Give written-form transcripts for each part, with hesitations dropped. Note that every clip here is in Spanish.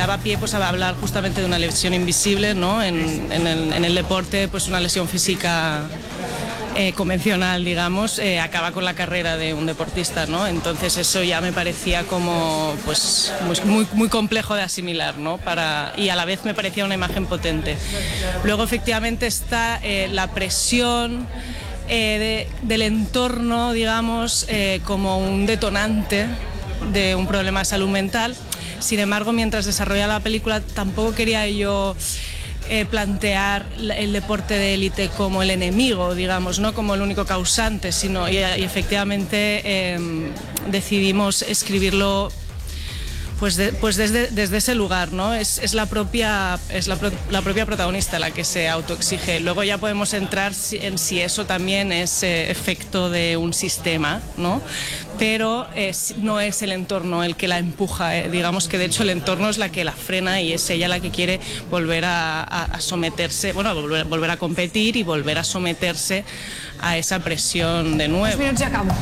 daba pie pues a hablar justamente de una lesión invisible, ¿no? En el deporte, pues una lesión física convencional, digamos, acaba con la carrera de un deportista, ¿no? Entonces eso ya me parecía como pues muy complejo de asimilar, ¿no? Y a la vez me parecía una imagen potente. Luego efectivamente está la presión del entorno, digamos, como un detonante de un problema de salud mental. Sin embargo, mientras desarrollaba la película tampoco quería yo plantear el deporte de élite como el enemigo, digamos, no como el único causante, sino y efectivamente decidimos escribirlo pues desde ese lugar, ¿no? Es la propia protagonista la que se autoexige. Luego ya podemos entrar en si eso también es efecto de un sistema, ¿no? Pero no es el entorno el que la empuja, digamos que de hecho el entorno es la que la frena y es ella la que quiere volver a someterse, bueno, volver a competir y volver a someterse a esa presión de nuevo. 2 minuts i acabo.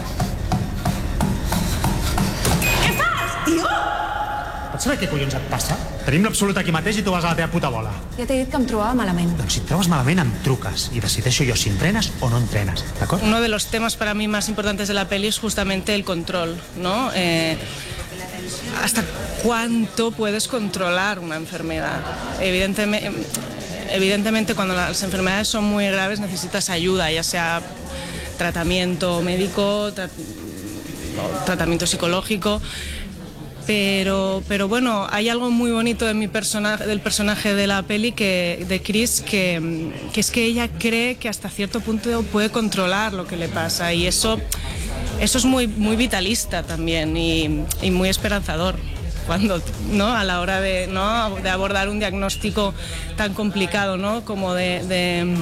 Què fas, tio? Pots saber què collons et passa? Tenim l'absolut aquí mateix i tu vas a la teva puta bola. Ja t'he dit que em trobava malament. Doncs si et trobes malament em truques i decideixo jo si entrenes o no entrenes, d'acord? Uno de los temas para mí más importantes de la peli es justamente el control, ¿no? ¿Hasta cuánto puedes controlar una enfermedad? Evidentemente cuando las enfermedades son muy graves necesitas ayuda, ya sea tratamiento médico, tratamiento psicológico. Pero bueno, hay algo muy bonito de del personaje de la peli, de Chris, que es que ella cree que hasta cierto punto puede controlar lo que le pasa y eso es muy vitalista también y muy esperanzador cuando, ¿no? A la hora de abordar un diagnóstico tan complicado, ¿no? Como de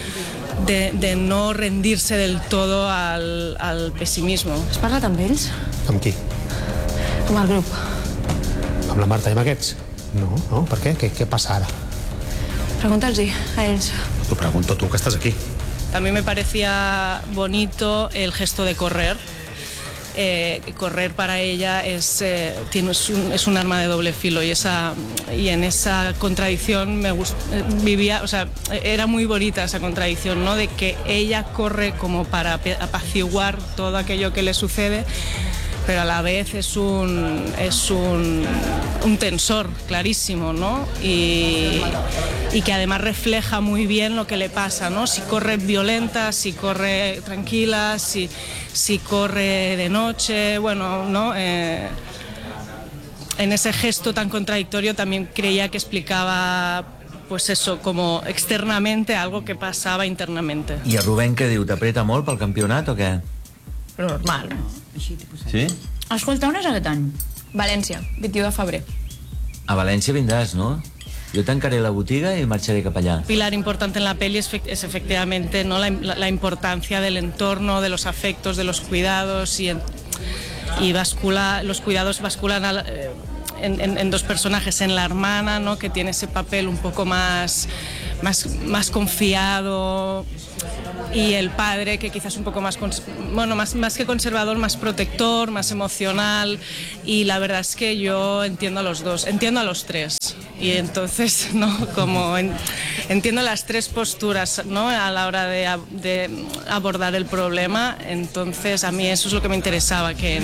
no rendirse del todo al pesimismo. Has parlat amb ells? Amb qui? Amb el grup. Amb la Marta i amb aquests? No, per què? Què passa ara? Pregunta'ls-hi a ells. T'ho pregunto tu, que estàs aquí. También me parecía bonito el gesto de correr. Correr para ella es un arma de doble filo y en esa contradicción vivía, o sea, era muy bonita esa contradicción, ¿no? De que ella corre como para apaciguar todo aquello que le sucede, pero a la vez es un tensor clarísimo, ¿no? Y que además refleja muy bien lo que le pasa, ¿no? Si corre violenta, si corre tranquila, si corre de noche, bueno, ¿no? En ese gesto tan contradictorio también creía que explicaba pues eso, como externamente algo que pasaba internamente. I a Rubén què diu? T'apreta molt pel campionat o què? Però normal. Sí? Escolta, on és aquest any? València, 21 de febrer. A València vindràs, no? Jo tancaré la botiga y marcharé cap allá. Pilar importante en la peli es efectivamente, ¿no? la importancia del entorno, de los afectos, de los cuidados los cuidados basculan en dos personajes, en la hermana, ¿no? Que tiene ese papel un poco más confiado, y el padre que quizás un poco más que conservador, más protector, más emocional, y la verdad es que yo entiendo a los dos, entiendo a los tres, y entonces, ¿no? Como entiendo las tres posturas, ¿no? A la hora de abordar el problema. Entonces a mí eso es lo que me interesaba, que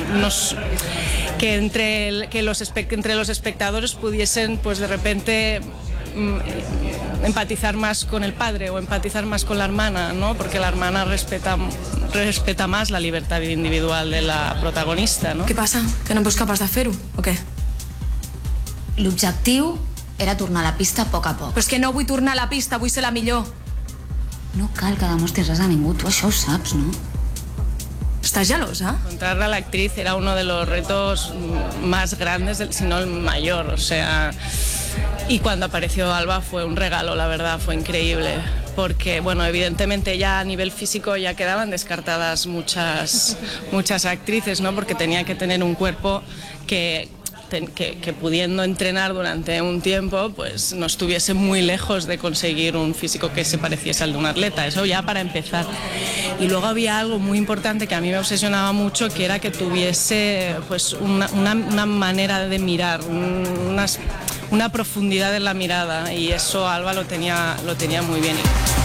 entre los espectadores pudiesen pues de repente empatizar más con el padre o empatizar más con la hermana, ¿no? Porque la hermana respeta más la libertad individual de la protagonista, ¿no? Què passa? Que no ets capaç de fer-ho, o què? L'objectiu era tornar a la pista a poc. Però és que no vull tornar a la pista, vull ser la millor. No cal que demostris res a ningú, tu això ho saps, no? ¿Estás gelosa? Encontrar a la actriz era uno de los retos más grandes, si no el mayor, o sea... Y cuando apareció Alba fue un regalo, la verdad, fue increíble. Porque, bueno, evidentemente ya a nivel físico ya quedaban descartadas muchas actrices, ¿no? Porque tenía que tener un cuerpo que pudiendo entrenar durante un tiempo, pues no estuviese muy lejos de conseguir un físico que se pareciese al de un atleta. Eso ya para empezar. Y luego había algo muy importante que a mí me obsesionaba mucho, que era que tuviese pues una manera de mirar, una profundidad en la mirada, y eso Alba lo tenía muy bien.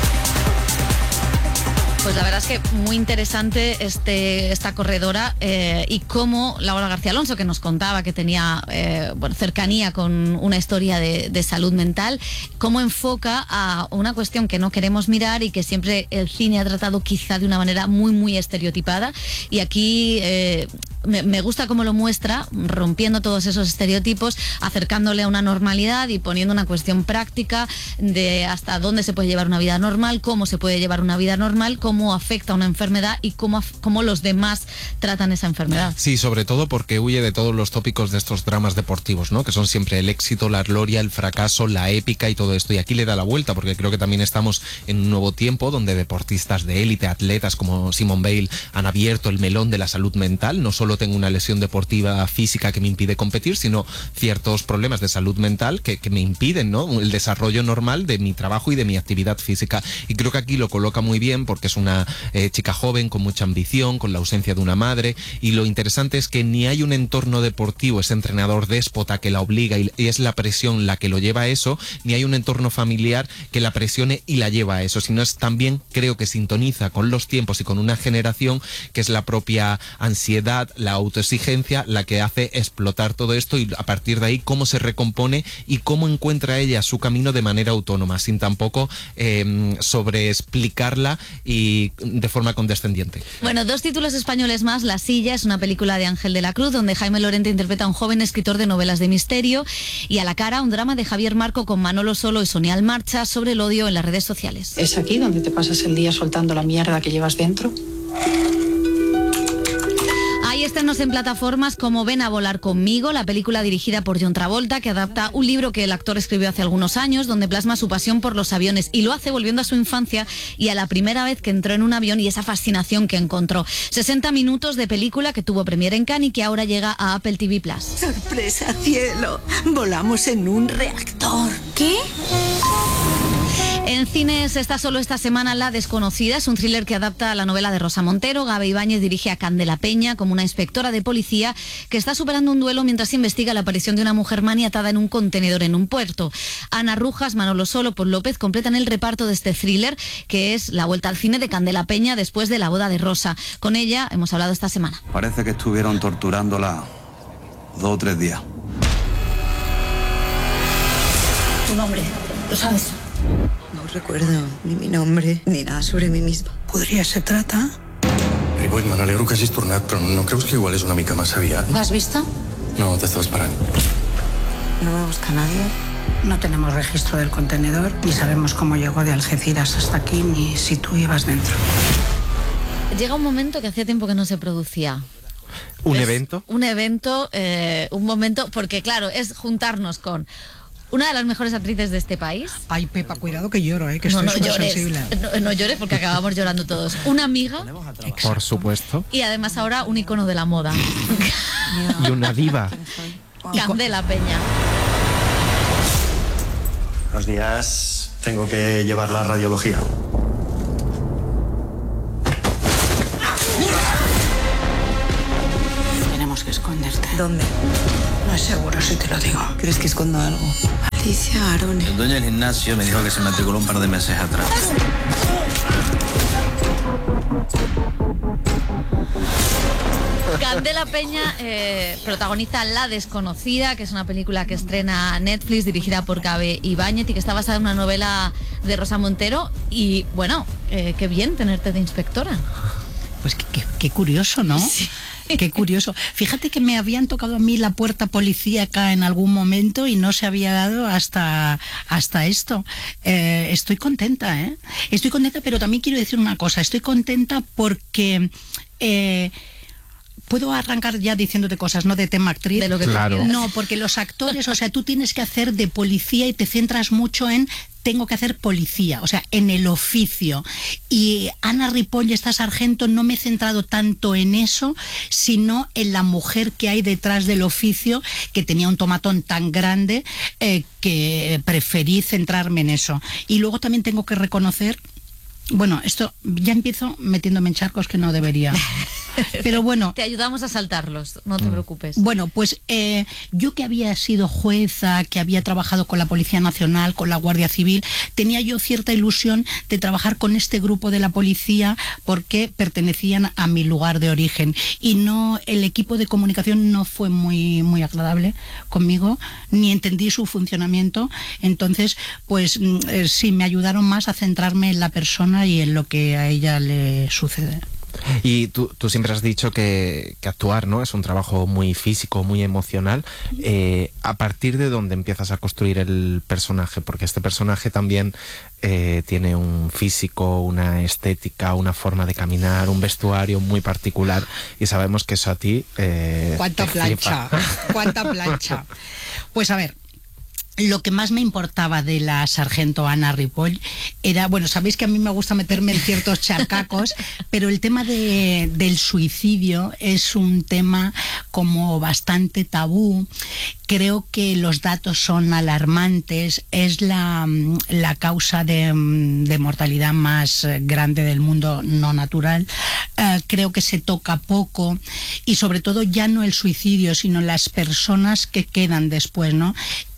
Pues la verdad es que muy interesante esta corredora, y cómo Laura García Alonso, que nos contaba que tenía cercanía con una historia de salud mental, cómo enfoca a una cuestión que no queremos mirar y que siempre el cine ha tratado quizá de una manera muy, muy estereotipada. Y aquí me gusta cómo lo muestra, rompiendo todos esos estereotipos, acercándole a una normalidad y poniendo una cuestión práctica de hasta dónde se puede llevar una vida normal, cómo se puede llevar una vida normal, cómo afecta una enfermedad y cómo los demás tratan esa enfermedad. Sí, sobre todo porque huye de todos los tópicos de estos dramas deportivos, ¿no? Que son siempre el éxito, la gloria, el fracaso, la épica y todo esto. Y aquí le da la vuelta, porque creo que también estamos en un nuevo tiempo donde deportistas de élite, atletas como Simone Bale, han abierto el melón de la salud mental. No solo tengo una lesión deportiva física que me impide competir, sino ciertos problemas de salud mental que me impiden, ¿no?, el desarrollo normal de mi trabajo y de mi actividad física. Y creo que aquí lo coloca muy bien, porque es una chica joven con mucha ambición, con la ausencia de una madre, y lo interesante es que ni hay un entorno deportivo, ese entrenador déspota que la obliga y es la presión la que lo lleva a eso, ni hay un entorno familiar que la presione y la lleva a eso, sino es también, creo que sintoniza con los tiempos y con una generación que es la propia ansiedad, la autoexigencia, la que hace explotar todo esto, y a partir de ahí cómo se recompone y cómo encuentra ella su camino de manera autónoma, sin tampoco sobreexplicarla y de forma condescendiente. Bueno, 2 títulos españoles más. La silla es una película de Ángel de la Cruz, donde Jaime Lorente interpreta a un joven escritor de novelas de misterio, y A la cara, un drama de Javier Marco con Manolo Solo y Sonia Almarcha sobre el odio en las redes sociales. ¿Es aquí donde te pasas el día soltando la mierda que llevas dentro? Hay estrenos en plataformas como Ven a volar conmigo, la película dirigida por John Travolta, que adapta un libro que el actor escribió hace algunos años, donde plasma su pasión por los aviones, y lo hace volviendo a su infancia y a la primera vez que entró en un avión y esa fascinación que encontró. 60 minutos de película que tuvo premiere en Cannes y que ahora llega a Apple TV+. ¡Sorpresa, cielo! Volamos en un reactor. ¿Qué? En cines está solo esta semana La desconocida, es un thriller que adapta a la novela de Rosa Montero. Gabe Ibáñez dirige a Candela Peña como una inspectora de policía que está superando un duelo mientras investiga la aparición de una mujer maniatada en un contenedor en un puerto. Ana Rujas, Manolo Solo, Paul López completan el reparto de este thriller, que es la vuelta al cine de Candela Peña después de la boda de Rosa. Con ella hemos hablado esta semana. Parece que estuvieron torturándola 2 o 3 días. Tu nombre, ¿lo sabes? No recuerdo ni mi nombre, ni nada sobre mí misma. Podria ser trata? Ripoll, me n'alegro que hagis tornat, però no creus que igual és una mica massa aviat? ¿Lo has visto? No, t'estava esperant. No me busca nadie. No tenemos registro del contenedor, ni sabemos cómo llegó de Algeciras hasta aquí, ni si tú ibas dentro. Llega un momento que hacía tiempo que no se producía. ¿Un evento? Un evento, un momento, porque claro, es juntarnos con una de las mejores actrices de este país. Ay, Pepa, cuidado que lloro, que estoy súper sensible. No llores porque acabamos llorando todos. Una amiga. Por supuesto. Y además ahora un icono de la moda. Y una diva. Candela Peña. Buenos días. Tengo que llevar la radiología. Tenemos que esconderte. ¿Dónde? No es seguro si te lo digo. ¿Crees que escondo algo? Alicia Arone. El dueño del gimnasio me dijo que se matriculó un par de meses atrás. Candela Peña protagoniza La desconocida, que es una película que estrena Netflix, dirigida por Gabe Ibáñez y que está basada en una novela de Rosa Montero. Y bueno, qué bien tenerte de inspectora. Pues qué curioso, ¿no? Sí. Qué curioso. Fíjate que me habían tocado a mí la puerta policíaca en algún momento y no se había dado hasta esto. Estoy contenta, ¿eh? Estoy contenta, pero también quiero decir una cosa. Estoy contenta porque... puedo arrancar ya diciéndote cosas, no de tema actriz. De lo que claro. No, porque los actores, o sea, tú tienes que hacer de policía y te centras mucho en tengo que hacer policía, o sea, en el oficio. Y Ana Ripoll, esta sargento, no me he centrado tanto en eso, sino en la mujer que hay detrás del oficio, que tenía un tomatón tan grande que preferí centrarme en eso. Y luego también tengo que reconocer Bueno, esto ya empiezo metiéndome en charcos que no debería. Pero bueno. Te ayudamos a saltarlos, no te preocupes. Bueno, pues yo que había sido jueza, que había trabajado con la Policía Nacional, con la Guardia Civil, tenía yo cierta ilusión de trabajar con este grupo de la policía porque pertenecían a mi lugar de origen. Y no, el equipo de comunicación no fue muy agradable conmigo, ni entendí su funcionamiento. Entonces, pues sí, me ayudaron más a centrarme en la persona y en lo que a ella le sucede. Y tú siempre has dicho que actuar, ¿no?, es un trabajo muy físico, muy emocional. ¿A partir de dónde empiezas a construir el personaje? Porque este personaje también tiene un físico, una estética, una forma de caminar, un vestuario muy particular, y sabemos que eso a ti ¡cuánta plancha! ¡Cuánta plancha! Pues a ver, lo que más me importaba de la sargento Ana Ripoll era, bueno, sabéis que a mí me gusta meterme en ciertos charcacos, pero el tema del suicidio es un tema como bastante tabú. Creo que los datos son alarmantes, es la causa de mortalidad más grande del mundo no natural. Creo que se toca poco, y sobre todo ya no el suicidio, sino las personas que quedan después, ¿no?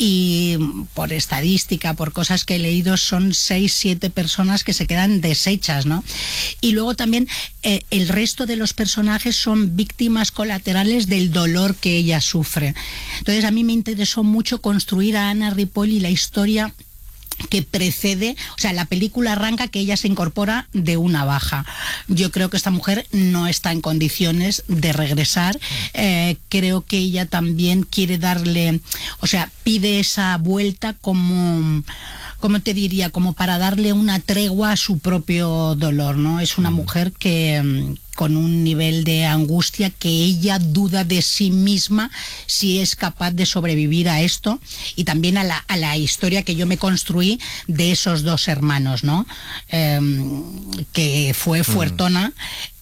Y por estadística, por cosas que he leído, son 6-7 personas que se quedan deshechas, ¿no? Y luego también el resto de los personajes son víctimas colaterales del dolor que ella sufre. Entonces a mí me interesó mucho construir a Ana Ripoll y la historia que precede, o sea, la película arranca que ella se incorpora de una baja. Yo creo que esta mujer no está en condiciones de regresar. Creo que ella también quiere darle, o sea, pide esa vuelta como, ¿cómo te diría? Como para darle una tregua a su propio dolor, ¿no? Es una mujer que con un nivel de angustia que ella duda de sí misma si es capaz de sobrevivir a esto, y también a la historia que yo me construí de esos dos hermanos, ¿no? Que fue Fuertona,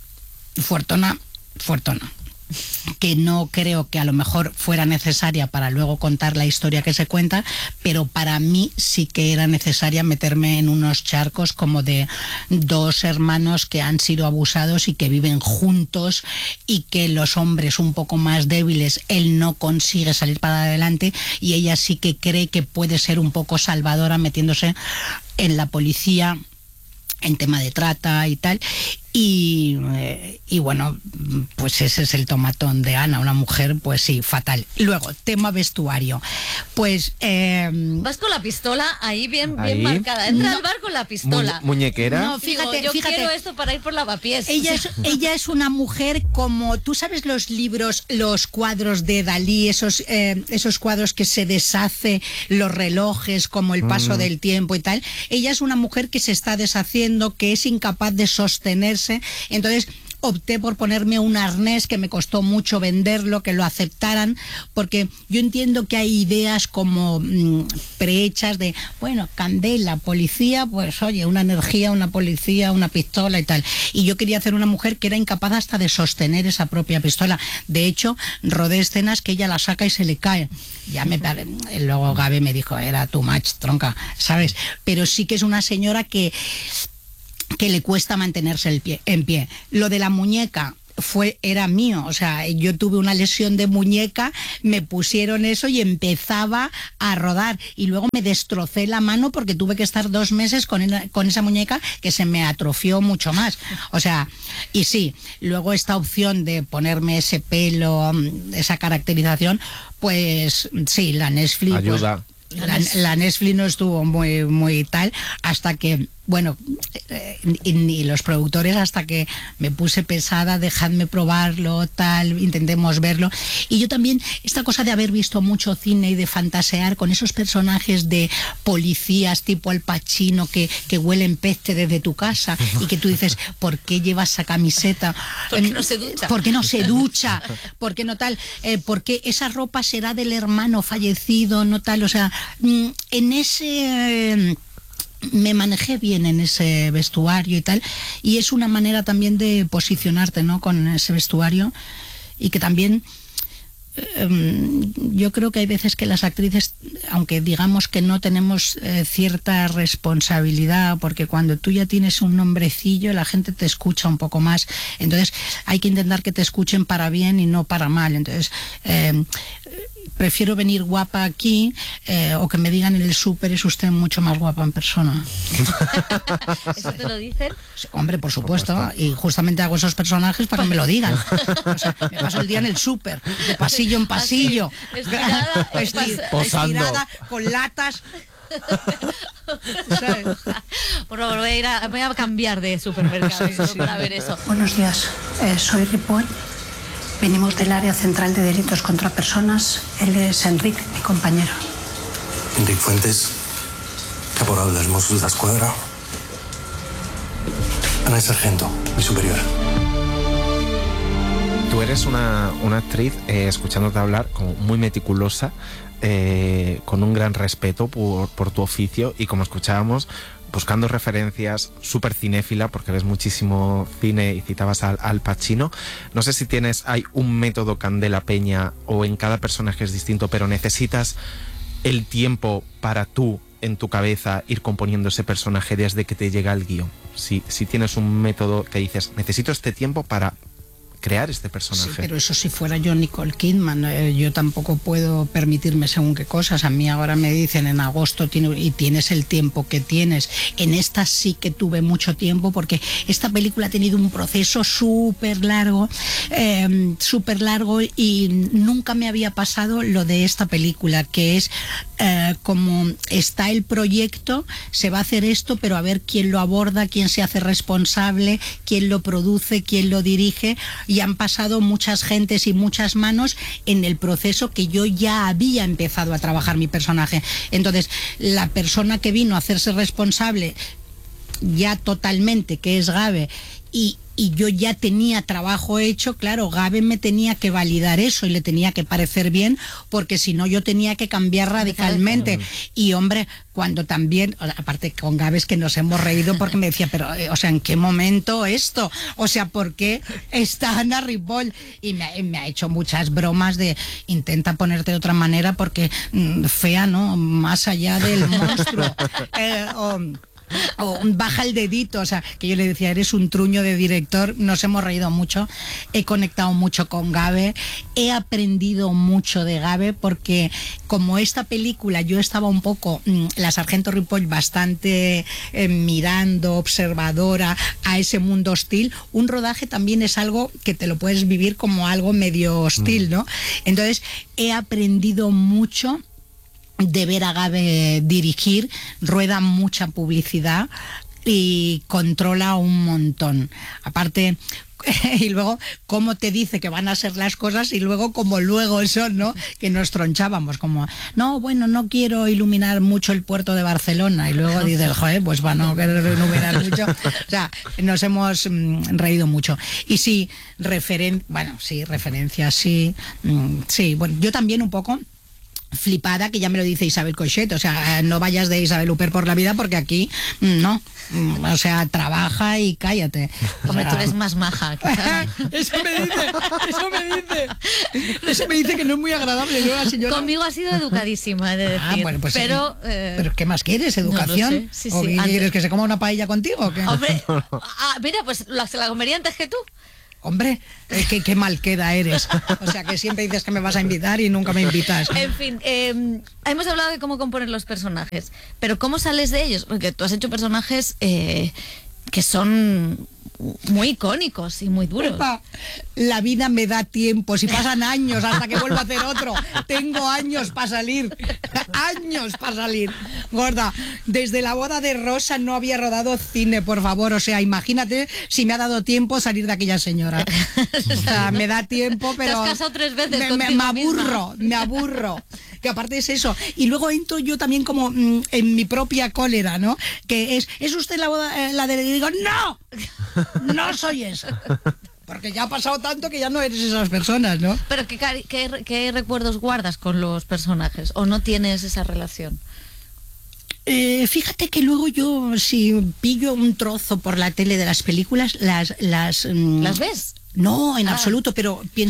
que no creo que a lo mejor fuera necesaria para luego contar la historia que se cuenta, pero para mí sí que era necesaria meterme en unos charcos como de dos hermanos que han sido abusados y que viven juntos, y que los hombres un poco más débiles, él no consigue salir para adelante y ella sí que cree que puede ser un poco salvadora metiéndose en la policía en tema de trata y tal. Y bueno, pues ese es el tomatón de Ana, una mujer, pues sí, fatal. Luego, tema vestuario. Pues vas con la pistola ahí bien marcada. Entra al bar con la pistola. Muñequera. No, fíjate, yo fíjate. quiero esto para ir por lavapiés. Ella es una mujer como, tú sabes los libros, los cuadros de Dalí, esos cuadros que se deshace, los relojes, como el paso del tiempo y tal. Ella es una mujer que se está deshaciendo, que es incapaz de sostenerse. Entonces opté por ponerme un arnés que me costó mucho venderlo, que lo aceptaran, porque yo entiendo que hay ideas como prehechas de, bueno, candela, policía, pues oye, una energía, una policía, una pistola y tal. Y yo quería hacer una mujer que era incapaz hasta de sostener esa propia pistola. De hecho, rodé escenas que ella la saca y se le cae. Luego Gabe me dijo, era too much, tronca, ¿sabes? Pero sí que es una señora que le cuesta mantenerse en pie. Lo de la muñeca era mío, o sea, yo tuve una lesión de muñeca, me pusieron eso y empezaba a rodar, y luego me destrocé la mano porque tuve que estar 2 meses con esa muñeca que se me atrofió mucho más. O sea, y sí, luego esta opción de ponerme ese pelo, esa caracterización, pues sí, la Netflix ayuda. Pues, la Netflix no estuvo muy tal, hasta que, bueno, ni los productores, hasta que me puse pesada, dejadme probarlo, tal, intentemos verlo. Y yo también, esta cosa de haber visto mucho cine y de fantasear con esos personajes de policías tipo Al Pacino que huelen peste desde tu casa y que tú dices, ¿por qué llevas esa camiseta? ¿Por qué no se ducha? ¿Por qué no se ducha? ¿Por qué no tal? ¿Por qué esa ropa será del hermano fallecido? No tal, o sea, en ese... me manejé bien en ese vestuario y tal, y es una manera también de posicionarte, ¿no?, con ese vestuario, y que también yo creo que hay veces que las actrices, aunque digamos que no tenemos cierta responsabilidad, porque cuando tú ya tienes un nombrecillo la gente te escucha un poco más, entonces hay que intentar que te escuchen para bien y no para mal. Entonces prefiero venir guapa aquí o que me digan en el súper, es usted mucho más guapa en persona. ¿Eso te lo dicen? Hombre, por supuesto, y justamente hago esos personajes para que me lo digan. O sea, me paso el día en el súper, de pasillo en pasillo, estirada, con latas. Por favor, voy a cambiar de supermercado solo para ver eso. Buenos días, soy Ripoll. Venimos del área central de delitos contra personas. Él es Enric, mi compañero. Enric Fuentes, caporal dels Mossos d'Esquadra. Ana Sargento, mi superior. Tú eres una actriz, escuchándote hablar, como muy meticulosa, con un gran respeto por tu oficio y, como escuchábamos, buscando referencias, súper cinéfila, porque ves muchísimo cine y citabas al Pacino. No sé si hay un método Candela Peña o en cada personaje es distinto, pero necesitas el tiempo para tú, en tu cabeza, ir componiendo ese personaje desde que te llega el guión. Si tienes un método que dices, necesito este tiempo para crear este personaje. Sí, pero eso si fuera yo Nicole Kidman, yo tampoco puedo permitirme según qué cosas. A mí ahora me dicen en agosto y tienes el tiempo que tienes. En esta sí que tuve mucho tiempo, porque esta película ha tenido un proceso súper largo y nunca me había pasado lo de esta película, que es como está el proyecto, se va a hacer esto, pero a ver quién lo aborda, quién se hace responsable, quién lo produce, quién lo dirige. Y han pasado muchas gentes y muchas manos en el proceso que yo ya había empezado a trabajar mi personaje. Entonces, la persona que vino a hacerse responsable ya totalmente, que es Gabe, y yo ya tenía trabajo hecho, claro, Gabe me tenía que validar eso y le tenía que parecer bien, porque si no yo tenía que cambiar radicalmente. Y hombre, cuando también, aparte con Gabe es que nos hemos reído porque me decía, pero, o sea, ¿en qué momento esto? O sea, ¿por qué está Ana Ripoll? Y me ha hecho muchas bromas de, intenta ponerte de otra manera porque fea, ¿no? Más allá del monstruo. O baja el dedito, o sea, que yo le decía, eres un truño de director. Nos hemos reído mucho, he conectado mucho con Gabe, he aprendido mucho de Gabe, porque como esta película yo estaba un poco, la Sargento Ripoll, bastante mirando, observadora a ese mundo hostil. Un rodaje también es algo que te lo puedes vivir como algo medio hostil, ¿no? Entonces he aprendido mucho de ver a Gabe dirigir, rueda mucha publicidad y controla un montón. Aparte, y luego cómo te dice que van a ser las cosas y luego como luego son, ¿no? Que nos tronchábamos como, no, bueno, no quiero iluminar mucho el puerto de Barcelona, y luego dices, joder, pues para no querer iluminar mucho. O sea, nos hemos reído mucho. Y sí, referencias, sí. Sí, bueno, yo también un poco flipada, que ya me lo dice Isabel Coixet, o sea, no vayas de Isabel Huppert por la vida, porque aquí no, o sea, trabaja y cállate. Hombre, tú eres más maja. Eso me dice que no es muy agradable, ¿no, la señora? Conmigo ha sido educadísima, he de decir. Bueno, pues pero ¿qué más quieres? ¿Educación? No lo sé. Sí, ¿O quieres que se coma una paella contigo o qué? Hombre, mira, pues se la comería antes que tú. Hombre, qué mal queda eres. O sea, que siempre dices que me vas a invitar y nunca me invitas. En fin, hemos hablado de cómo componer los personajes, pero ¿cómo sales de ellos? Porque tú has hecho personajes que son muy icónicos y muy duros. Epa, la vida me da tiempo, si pasan años hasta que vuelva a hacer otro. Tengo años para salir. Años para salir. Gorda, desde la boda de Rosa no había rodado cine, por favor. O sea, imagínate si me ha dado tiempo salir de aquella señora. O sea, me da tiempo, pero... Te has casado 3 veces me aburro. Que aparte es eso. Y luego entro yo también como en mi propia cólera, ¿no? Que es usted la boda, la de... Y digo, ¡no! No soy esa. Porque ya ha pasado tanto que ya no eres esas personas, ¿no? Pero ¿qué recuerdos guardas con los personajes? ¿O no tienes esa relación? Fíjate que luego yo, si pillo un trozo por la tele de las películas, ¿las ves? No, en absoluto, pero pienso,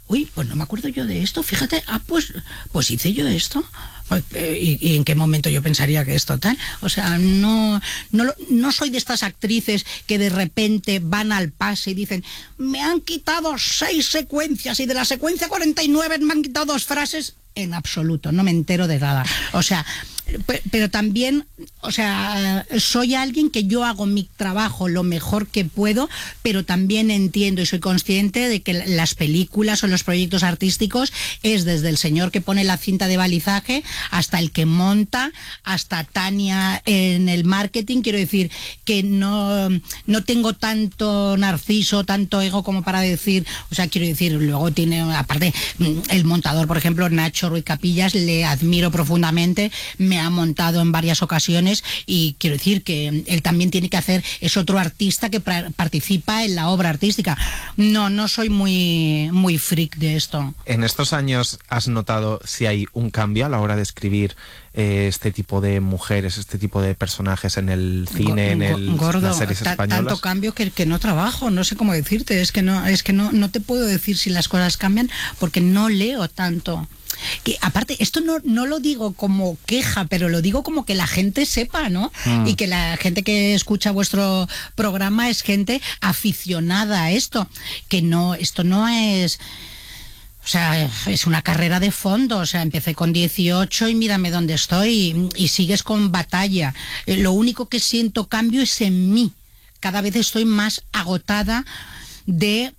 uy, pues no me acuerdo yo de esto, fíjate, pues hice yo esto. ¿Y en qué momento yo pensaría que esto tal? O sea, no soy de estas actrices que de repente van al pase y dicen, me han quitado 6 secuencias y de la secuencia 49 me han quitado 2 frases. En absoluto, no me entero de nada. O sea, pero también, o sea, soy alguien que yo hago mi trabajo lo mejor que puedo, pero también entiendo y soy consciente de que las películas o los proyectos artísticos es desde el señor que pone la cinta de balizaje hasta el que monta, hasta Tania en el marketing. Quiero decir que no tengo tanto narciso, tanto ego como para decir, o sea, quiero decir, luego tiene, aparte, el montador, por ejemplo, Nacho Ruiz Capillas, le admiro profundamente, me ha montado en varias ocasiones y quiero decir que él también tiene que hacer, es otro artista que participa en la obra artística. No soy muy freak de esto. En estos años, ¿has notado si hay un cambio a la hora de escribir este tipo de mujeres, este tipo de personajes en el cine, en las series españolas? Tanto cambio que no trabajo, no sé cómo decirte, es que no te puedo decir si las cosas cambian porque no leo tanto. Que aparte, esto no lo digo como queja, pero lo digo como que la gente sepa, ¿no? Y que la gente que escucha vuestro programa es gente aficionada a esto, que esto no es... O sea, es una carrera de fondo. O sea, empecé con 18 y mírame dónde estoy y sigues con batalla. Lo único que siento cambio es en mí. Cada vez estoy más agotada de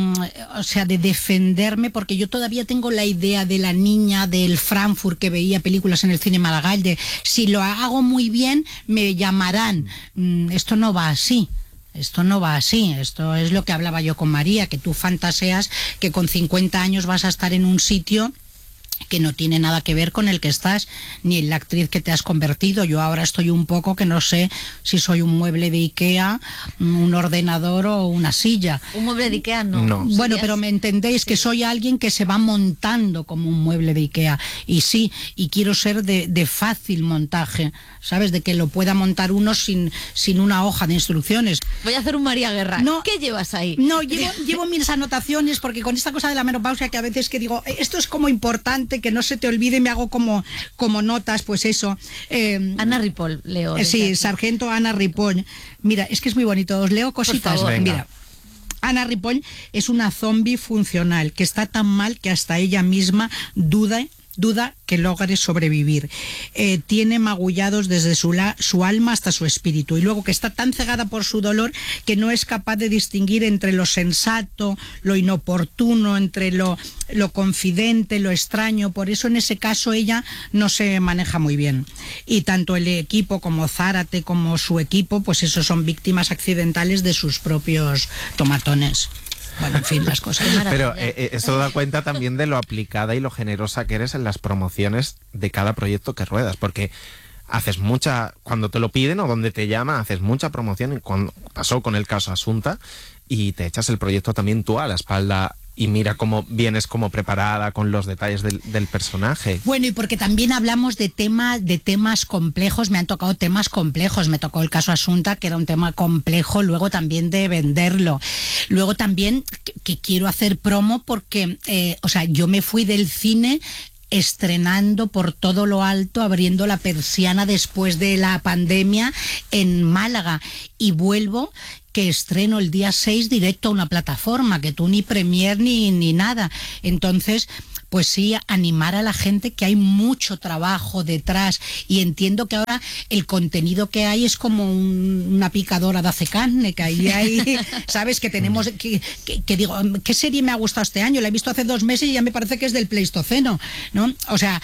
defenderme, porque yo todavía tengo la idea de la niña del Frankfurt que veía películas en el cine Malagal, de si lo hago muy bien me llamarán. Esto no va así. Esto no va así, esto es lo que hablaba yo con María, que tú fantaseas que con 50 años vas a estar en un sitio que no tiene nada que ver con el que estás, ni en la actriz que te has convertido. Yo ahora estoy un poco que no sé si soy un mueble de Ikea, un ordenador o una silla. Un mueble de Ikea no. Bueno, pero me entendéis que soy alguien que se va montando como un mueble de Ikea. Y sí, y quiero ser de fácil montaje, ¿sabes? De que lo pueda montar uno sin una hoja de instrucciones. Voy a hacer un María Guerra. No, ¿qué llevas ahí? No, llevo mis anotaciones, porque con esta cosa de la menopausia que a veces que digo, esto es como importante, que no se te olvide, me hago como notas, pues eso. Ana Ripoll, leo. Sí, Sargento Ana Ripoll. Mira, es que es muy bonito, os leo cositas. Mira, Ana Ripoll es una zombie funcional que está tan mal que hasta ella misma duda que logre sobrevivir. Tiene magullados desde su alma hasta su espíritu, y luego que está tan cegada por su dolor que no es capaz de distinguir entre lo sensato, lo inoportuno, entre lo confidente, lo extraño. Por eso en ese caso ella no se maneja muy bien. Y tanto el equipo como Zárate como su equipo, pues esos son víctimas accidentales de sus propios tomatones. Bueno, en fin, las cosas. Pero eso da cuenta también de lo aplicada y lo generosa que eres en las promociones de cada proyecto que ruedas, porque haces mucha, cuando te lo piden o donde te llama, haces mucha promoción. Cuando pasó con el caso Asunta, y te echas el proyecto también tú a la espalda. Y mira cómo vienes como preparada con los detalles del personaje. Bueno, y porque también hablamos de temas complejos, me han tocado temas complejos. Me tocó el caso Asunta, que era un tema complejo, luego también de venderlo. Luego también que quiero hacer promo porque, yo me fui del cine estrenando por todo lo alto, abriendo la persiana después de la pandemia en Málaga, y vuelvo que estreno el día 6 directo a una plataforma, que tú ni premier ni nada. Entonces, pues sí, animar a la gente que hay mucho trabajo detrás, y entiendo que ahora el contenido que hay es como una picadora de acecarne, que ahí hay, ¿sabes? Que tenemos, que digo, ¿qué serie me ha gustado este año? La he visto hace 2 meses y ya me parece que es del Pleistoceno, ¿no? O sea,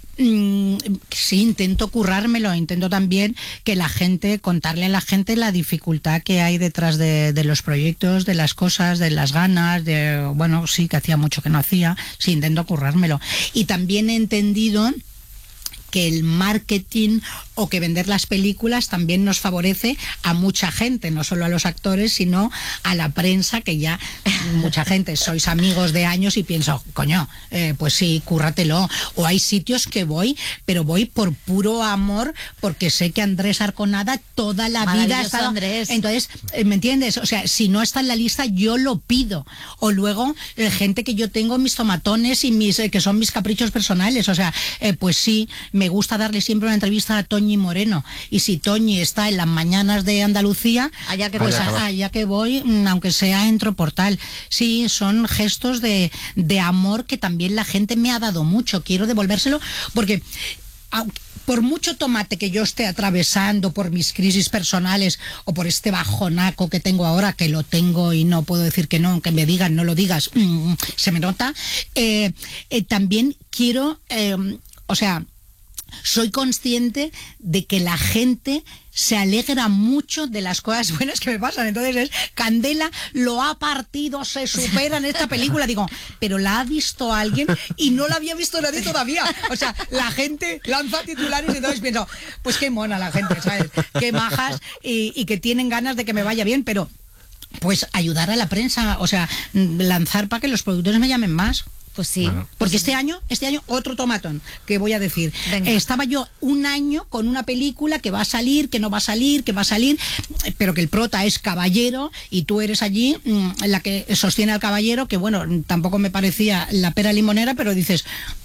sí, intento currármelo, intento también contarle a la gente la dificultad que hay detrás de los proyectos, de las cosas, de las ganas, sí, que hacía mucho que no hacía, sí, intento currármelo. Y también he entendido que el marketing o que vender las películas también nos favorece a mucha gente, no solo a los actores, sino a la prensa, que ya mucha gente sois amigos de años y pienso, coño, pues sí, cúrratelo. O hay sitios que voy, pero voy por puro amor, porque sé que Andrés Arconada toda la vida ha estado... Andrés. Entonces, ¿me entiendes? O sea, si no está en la lista, yo lo pido. O luego, gente que yo tengo, mis tomatones y mis que son mis caprichos personales. O sea, pues sí, me gusta darle siempre una entrevista a Toñi Moreno. Y si Toñi está en las mañanas de Andalucía, allá que voy, aunque sea entro portal. Sí, son gestos de amor que también la gente me ha dado mucho. Quiero devolvérselo porque... por mucho tomate que yo esté atravesando por mis crisis personales o por este bajonaco que tengo ahora, que lo tengo y no puedo decir que no, aunque me digan, no lo digas, se me nota, también quiero, o sea, soy consciente de que la gente se alegra mucho de las cosas buenas que me pasan. Entonces Candela lo ha partido, se supera en esta película. Digo, pero la ha visto alguien y no la había visto nadie todavía. O sea, la gente lanza titulares y entonces pienso, pues qué mona la gente, ¿sabes? Qué majas y que tienen ganas de que me vaya bien, pero pues ayudar a la prensa, o sea, lanzar para que los productores me llamen más. Pues sí. Porque este año otro tomatón, que voy a decir. Venga. Estaba yo un año con una película que va a salir, que no va a salir, que va a salir, pero que el prota es caballero y tú eres allí la que sostiene al caballero, que bueno, tampoco me parecía la pera limonera, pero dices...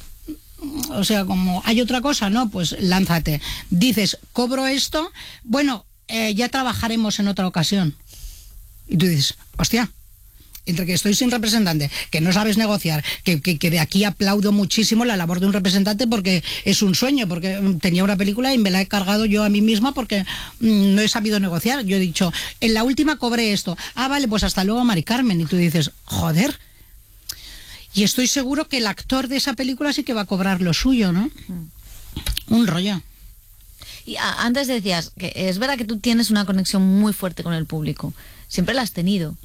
O sea, como hay otra cosa, ¿no? Pues lánzate. Dices, cobro esto, bueno, ya trabajaremos en otra ocasión. Y tú dices, hostia... Entre que estoy sin representante, que no sabes negociar, que de aquí aplaudo muchísimo la labor de un representante porque es un sueño, porque tenía una película y me la he cargado yo a mí misma porque no he sabido negociar. Yo he dicho, en la última cobré esto. Ah, vale, pues hasta luego, Mari Carmen. Y tú dices, joder. Y estoy seguro que el actor de esa película sí que va a cobrar lo suyo, ¿no? Un rollo. Y antes decías que es verdad que tú tienes una conexión muy fuerte con el público. Siempre la has tenido.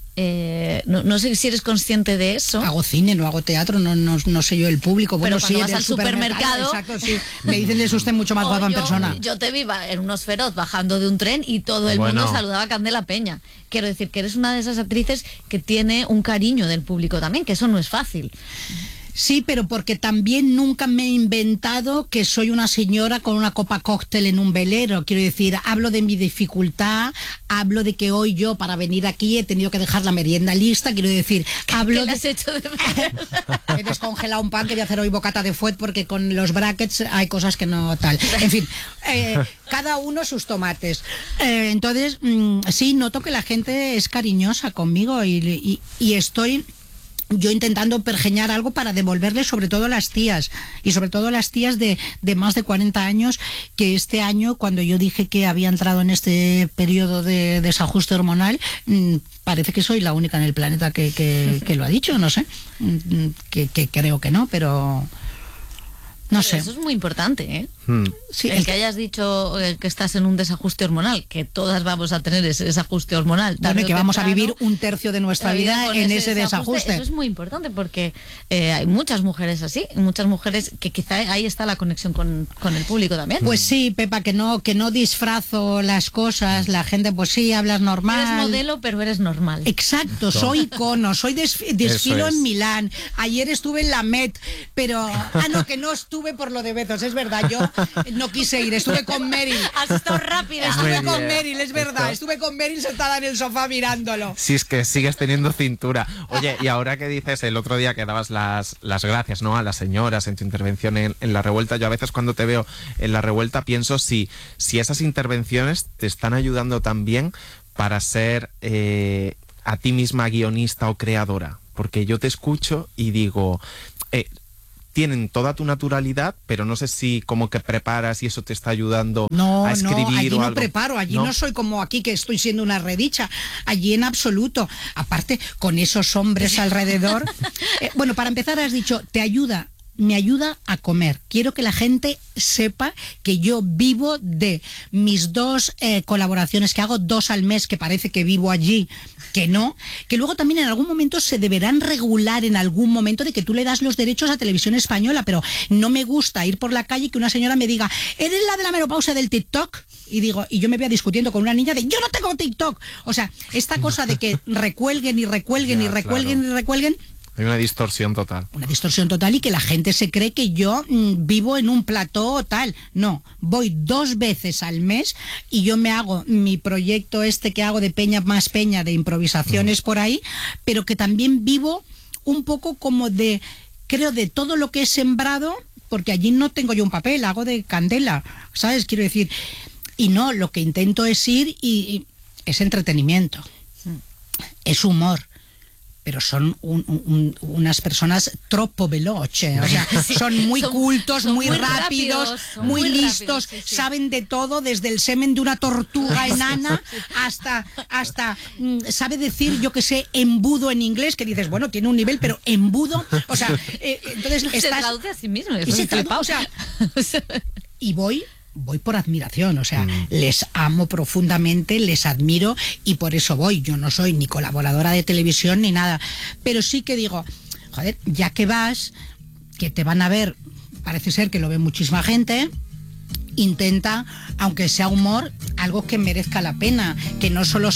No sé si eres consciente de eso. Hago cine, no hago teatro, no sé yo el público. Pero bueno, cuando sí, vas al supermercado, exacto, sí. Me dicen, es usted mucho más guapa en persona. Yo te vi en unos feroz bajando de un tren y todo el mundo saludaba a Candela Peña. Quiero decir que eres una de esas actrices que tiene un cariño del público también, que eso no es fácil. Sí, pero porque también nunca me he inventado que soy una señora con una copa cóctel en un velero. Quiero decir, hablo de mi dificultad, hablo de que hoy yo para venir aquí he tenido que dejar la merienda lista. Quiero decir, hablo ¿Qué le has hecho de He descongelado un pan que voy a hacer hoy bocata de fuet porque con los brackets hay cosas que no tal. En fin, cada uno sus tomates. Entonces, sí, noto que la gente es cariñosa conmigo y estoy... yo intentando pergeñar algo para devolverle sobre todo a las tías, y sobre todo a las tías de más de 40 años, que este año, cuando yo dije que había entrado en este periodo de desajuste hormonal, parece que soy la única en el planeta que lo ha dicho, no sé, que creo que no, pero... No sé. Eso es muy importante, ¿eh? Sí, el que hayas dicho que estás en un desajuste hormonal, que todas vamos a tener ese desajuste hormonal. Bueno, y que vamos a vivir un tercio de nuestra vida en ese desajuste. Eso es muy importante porque hay muchas mujeres así, muchas mujeres que quizá ahí está la conexión con el público también. Pues sí, Pepa, que no disfrazo las cosas, la gente pues sí, hablas normal. Eres modelo, pero eres normal. Exacto, soy icono, soy desfilo en Milán, ayer estuve en la Met, pero... no, que no estuve por lo de Bezos, es verdad, yo no quise ir, estuve con Meryl. Has estado rápida. Estuve con Meryl, es verdad, estuve con Meryl sentada en el sofá mirándolo. Si es que sigues teniendo cintura. Oye, y ahora que dices, el otro día que dabas las gracias, ¿no?, a las señoras en tu intervención en La Revuelta, yo a veces cuando te veo en La Revuelta pienso si esas intervenciones te están ayudando también para ser a ti misma guionista o creadora, porque yo te escucho y digo... tienen toda tu naturalidad, pero no sé si como que preparas y eso te está ayudando a escribir. No, allí o no algo. Preparo, allí no soy como aquí que estoy siendo una redicha, allí en absoluto. Aparte, con esos hombres alrededor. Bueno, para empezar has dicho, te ayuda. me ayuda a comer. Quiero que la gente sepa que yo vivo de mis 2 colaboraciones que hago, 2 al mes, que parece que vivo allí, que no, que luego también en algún momento se deberán regular en algún momento de que tú le das los derechos a Televisión Española, pero no me gusta ir por la calle y que una señora me diga, ¿eres la de la menopausia del TikTok? Y yo me vea discutiendo con una niña de, yo no tengo TikTok. O sea, esta cosa de que recuelguen y recuelguen y recuelguen y recuelguen. Hay una distorsión total. Una distorsión total y que la gente se cree que yo vivo en un plató tal. No, voy 2 veces al mes y yo me hago mi proyecto que hago de Peña más Peña, de improvisaciones por ahí, pero que también vivo un poco como de, creo, de todo lo que he sembrado, porque allí no tengo yo un papel, hago de candela, ¿sabes? Quiero decir, y no, lo que intento es ir y es entretenimiento, es humor. Pero son unas personas troppo veloce, o sea, son muy cultos, muy rápidos, muy listos, rápidos, sí. Saben de todo, desde el semen de una tortuga enana hasta sabe decir, yo que sé, embudo en inglés, que dices, bueno, tiene un nivel, pero embudo, o sea, entonces se traduce a sí mismo, y se traduce, o sea, y voy por admiración, o sea, les amo profundamente, les admiro y por eso voy. Yo no soy ni colaboradora de televisión ni nada, pero sí que digo, joder, ya que vas, que te van a ver, parece ser que lo ve muchísima gente, intenta, aunque sea humor, algo que merezca la pena, que no solo